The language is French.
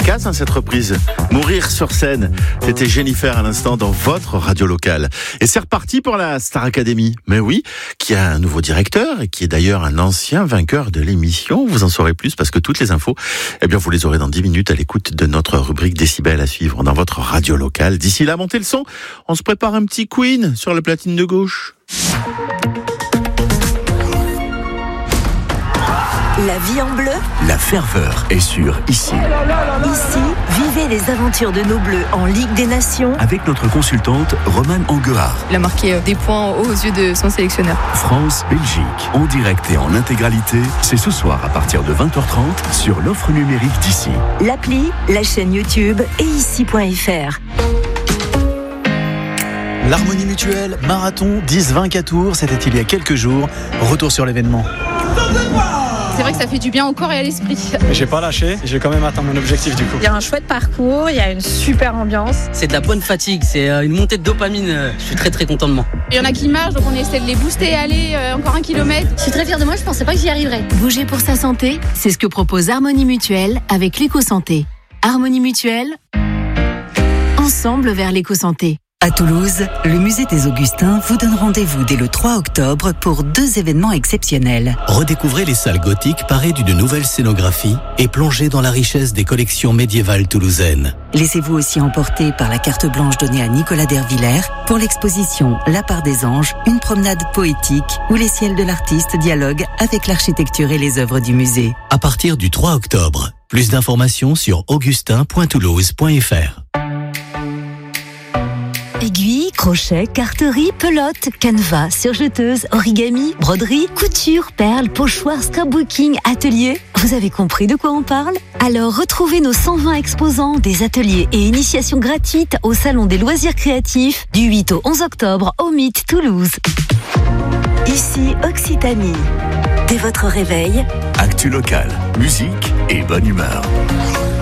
efficace cette reprise. Mourir sur scène. C'était Jennifer à l'instant dans votre radio locale. Et c'est reparti pour la Star Academy. Mais oui, qui a un nouveau directeur et qui est d'ailleurs un ancien vainqueur de l'émission. Vous en saurez plus parce que toutes les infos, vous les aurez dans 10 minutes à l'écoute de notre rubrique Décibel à suivre dans votre radio locale. D'ici là, montez le son. On se prépare un petit Queen sur la platine de gauche. La vie en bleu. La ferveur est sur Ici. Ici, vivez les aventures de nos bleus en Ligue des Nations. Avec notre consultante Romane Anguard. Il a marqué des points aux yeux de son sélectionneur. France-Belgique, en direct et en intégralité, c'est ce soir à partir de 20h30 sur l'offre numérique d'Ici. L'appli, la chaîne YouTube et ici.fr. L'Harmonie Mutuelle, marathon 10-20 tours, c'était il y a quelques jours. Retour sur l'événement. C'est vrai que ça fait du bien au corps et à l'esprit. J'ai pas lâché, j'ai quand même atteint mon objectif du coup. Il y a un chouette parcours, il y a une super ambiance. C'est de la bonne fatigue, c'est une montée de dopamine. Je suis très très content de moi. Il y en a qui marchent, donc on essaie de les booster, aller encore 1 kilomètre. Je suis très fière de moi, je pensais pas que j'y arriverais. Bouger pour sa santé, c'est ce que propose Harmonie Mutuelle avec l'éco-santé. Harmonie Mutuelle, ensemble vers l'éco-santé. À Toulouse, le musée des Augustins vous donne rendez-vous dès le 3 octobre pour 2 événements exceptionnels. Redécouvrez les salles gothiques parées d'une nouvelle scénographie et plongez dans la richesse des collections médiévales toulousaines. Laissez-vous aussi emporter par la carte blanche donnée à Nicolas Dervillers pour l'exposition La part des anges, une promenade poétique où les ciels de l'artiste dialoguent avec l'architecture et les œuvres du musée. À partir du 3 octobre, plus d'informations sur augustin.toulouse.fr. Aiguilles, crochets, carterie, pelote, canevas, surjeteuse, origami, broderie, couture, perles, pochoirs, scrapbooking, atelier. Vous avez compris de quoi on parle ? Alors retrouvez nos 120 exposants, des ateliers et initiations gratuites au Salon des loisirs créatifs du 8 au 11 octobre au Mythe Toulouse. Ici Occitanie. Dès votre réveil, actu local, musique et bonne humeur.